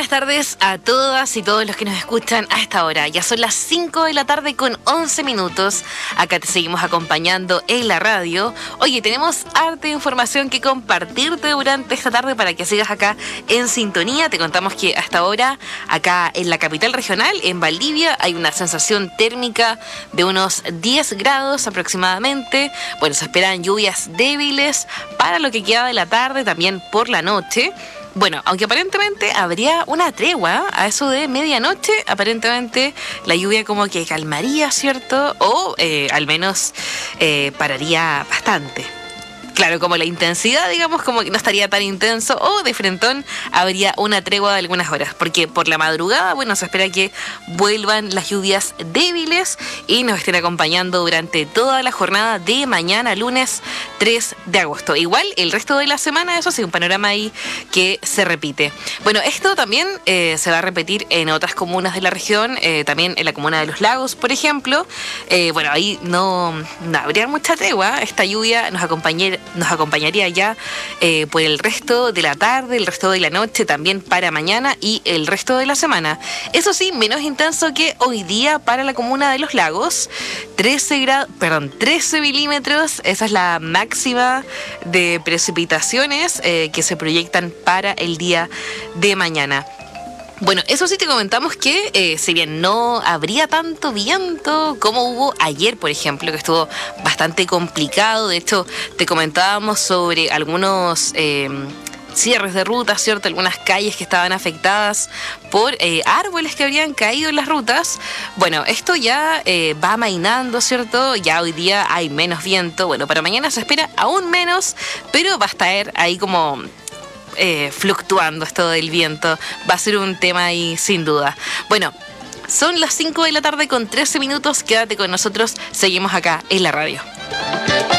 buenas tardes a todas y todos los que nos escuchan a esta hora. Ya son las 5 de la tarde con 11 minutos. Acá te seguimos acompañando en la radio. Oye, tenemos harta información que compartirte durante esta tarde para que sigas acá en sintonía. Te contamos que hasta ahora, acá en la capital regional, en Valdivia, hay una sensación térmica de unos 10 grados aproximadamente. Bueno, se esperan lluvias débiles para lo que queda de la tarde, también por la noche. Bueno, aunque aparentemente habría una tregua a eso de medianoche, aparentemente la lluvia como que calmaría, ¿cierto? O al menos pararía bastante. Claro, como la intensidad, digamos, como que no estaría tan intenso, o de frentón habría una tregua de algunas horas, porque por la madrugada, bueno, se espera que vuelvan las lluvias débiles y nos estén acompañando durante toda la jornada de mañana, lunes 3 de agosto. Igual el resto de la semana, eso sí, un panorama ahí que se repite. Bueno, esto también se va a repetir en otras comunas de la región, también en la comuna de Los Lagos, por ejemplo. Bueno, ahí no habría mucha tregua, esta lluvia nos acompañaría ya por el resto de la tarde, el resto de la noche, también para mañana y el resto de la semana. Eso sí, menos intenso que hoy día para la comuna de Los Lagos. 13 milímetros, esa es la máxima de precipitaciones que se proyectan para el día de mañana. Bueno, eso sí te comentamos que si bien no habría tanto viento como hubo ayer, por ejemplo, que estuvo bastante complicado. De hecho, te comentábamos sobre algunos cierres de rutas, ¿cierto? Algunas calles que estaban afectadas por árboles que habrían caído en las rutas. Bueno, esto ya va amainando, ¿cierto? Ya hoy día hay menos viento. Bueno, para mañana se espera aún menos, pero va a estar ahí como fluctuando esto del viento. Va a ser un tema ahí sin duda. Bueno, son las 5 de la tarde con 13 minutos. Quédate con nosotros, seguimos acá en la radio.